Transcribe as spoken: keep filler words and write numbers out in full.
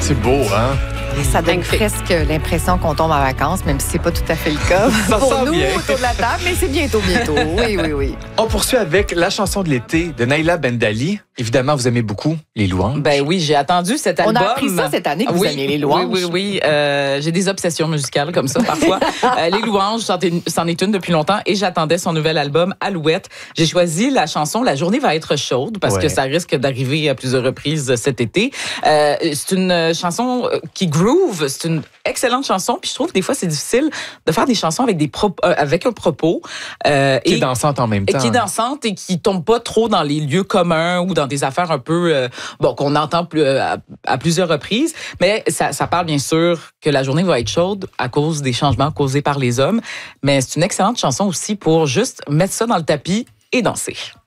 C'est beau, hein? Ça donne presque l'impression qu'on tombe en vacances, même si c'est pas tout à fait le cas Ça pour sent nous bien. autour de la table, mais c'est bientôt, bientôt. Oui, oui, oui. On poursuit avec la chanson de l'été de Naïla Bendali. Évidemment, vous aimez beaucoup les louanges. Ben oui, j'ai attendu cet album. On a appris ça cette année que vous oui, aimiez les louanges. Oui, oui, oui. Euh, j'ai des obsessions musicales comme ça parfois. euh, les louanges, c'en est, c'en est une depuis longtemps et j'attendais son nouvel album Alouette. J'ai choisi la chanson La journée va être chaude parce ouais. que ça risque d'arriver à plusieurs reprises cet été. Euh, c'est une chanson qui groove, c'est une excellente chanson. Puis je trouve que des fois c'est difficile de faire des chansons avec des pro- euh, avec un propos euh, Qui et est dansante en même temps. Et qui est dansante et qui tombe pas trop dans les lieux communs ou dans des affaires un peu euh, bon qu'on entend plus, euh, à, à plusieurs reprises. Mais ça, ça parle bien sûr que la journée va être chaude à cause des changements causés par les hommes. Mais c'est une excellente chanson aussi pour juste mettre ça dans le tapis et danser.